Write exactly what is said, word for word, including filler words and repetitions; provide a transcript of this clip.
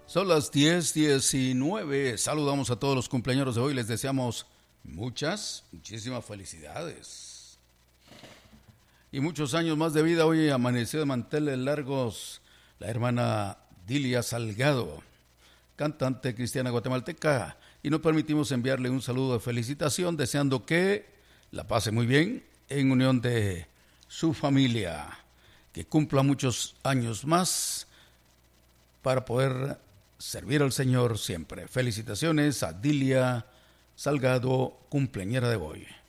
Son las diez diecinueve. Saludamos a todos los cumpleaños de hoy. Les deseamos muchas, muchísimas felicidades. Y muchos años más de vida. Hoy amaneció de manteles largos la hermana Dilia Salgado, cantante cristiana guatemalteca. Y nos permitimos enviarle un saludo de felicitación, deseando que la pase muy bien en unión de su familia. Que cumpla muchos años más para poder servir al Señor siempre. Felicitaciones a Dilia Salgado, cumpleañera de hoy.